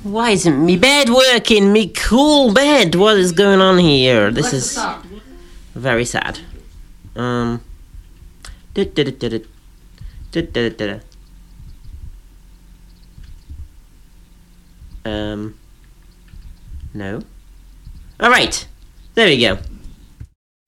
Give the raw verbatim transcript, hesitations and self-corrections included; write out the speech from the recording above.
Why isn't me bed working? Me cool bed. What is going on here? This Alexa, is stop. very sad. Um. du-du-du-du-du. Du-du-du-du-du. Um. No. All right. There we go.